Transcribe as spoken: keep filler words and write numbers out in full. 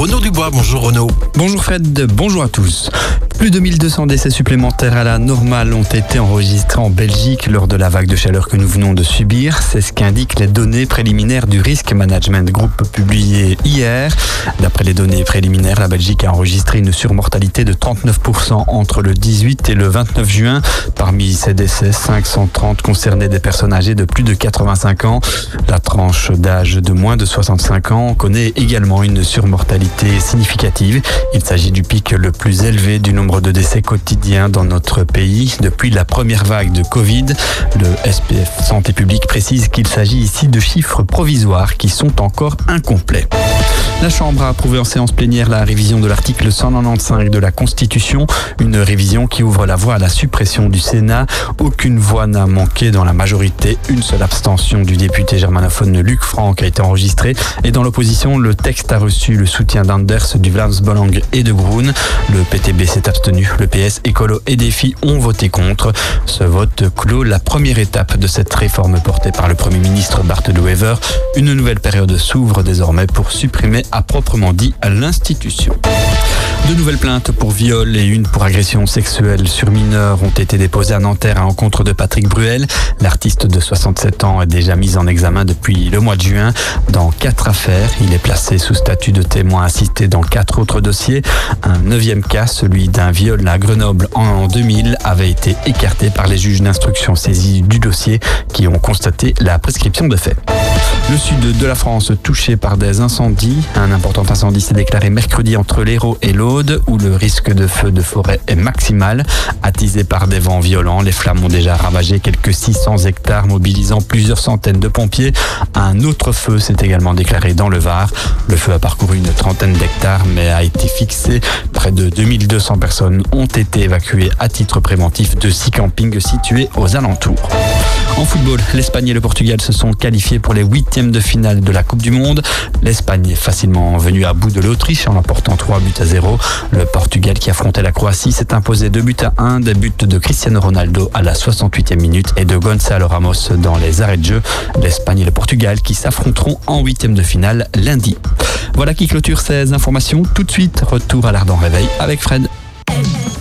Renaud Dubois. Bonjour Renaud. Bonjour Fred, bonjour à tous. Plus de mille deux cents décès supplémentaires à la normale ont été enregistrés en Belgique lors de la vague de chaleur que nous venons de subir. C'est ce qu'indiquent les données préliminaires du Risk Management Group publiées hier. D'après les données préliminaires, la Belgique a enregistré une surmortalité de trente-neuf pour cent entre le dix-huit et le vingt-neuf juin. Parmi ces décès, cinq cent trente concernaient des personnes âgées de plus de quatre-vingt-cinq ans. La tranche d'âge de moins de soixante-cinq ans connaît également une surmortalité significative. Il s'agit du pic le plus élevé du nombre de décès quotidiens dans notre pays depuis la première vague de Covid. Le S P F Santé publique précise qu'il s'agit ici de chiffres provisoires qui sont encore incomplets. La Chambre a approuvé en séance plénière la révision de l'article cent quatre-vingt-quinze de la Constitution, une révision qui ouvre la voie à la suppression du Sénat. Aucune voix n'a manqué dans la majorité. Une seule abstention du député germanophone Luc Frank a été enregistrée. Et dans l'opposition, le texte a reçu le soutien d'Anders, du Vlaams Belang et de Groen. Le P T B s'est abstenu. Le P S, Écolo et Défi ont voté contre. Ce vote clôt la première étape de cette réforme portée par le Premier ministre Bart De Wever. Une nouvelle période s'ouvre désormais pour supprimer à proprement dit à l'institution. Deux nouvelles plaintes pour viol et une pour agression sexuelle sur mineurs ont été déposées à Nanterre à l'encontre de Patrick Bruel. L'artiste de soixante-sept ans est déjà mis en examen depuis le mois de juin dans quatre affaires. Il est placé sous statut de témoin assisté dans quatre autres dossiers. Un neuvième cas, celui d'un viol à Grenoble en deux mille, avait été écarté par les juges d'instruction saisis du dossier qui ont constaté la prescription de fait. Le sud de la France touché par des incendies. Un important incendie s'est déclaré mercredi entre l'Hérault et l'Aude, où le risque de feu de forêt est maximal. Attisé par des vents violents, les flammes ont déjà ravagé quelques six cents hectares, mobilisant plusieurs centaines de pompiers. Un autre feu s'est également déclaré dans le Var. Le feu a parcouru une trentaine d'hectares, mais a été fixé. Près de deux mille deux cents personnes ont été évacuées à titre préventif de six campings situés aux alentours. En football, l'Espagne et le Portugal se sont qualifiés pour les huitièmes de finale de la Coupe du Monde. L'Espagne est facilement venue à bout de l'Autriche en emportant trois buts à zéro. Le Portugal qui affrontait la Croatie s'est imposé deux buts à un, des buts de Cristiano Ronaldo à la soixante-huitième minute et de Gonzalo Ramos dans les arrêts de jeu. L'Espagne et le Portugal qui s'affronteront en huitièmes de finale lundi. Voilà qui clôture ces informations. Tout de suite, retour à l'Ardent Réveil avec Fred.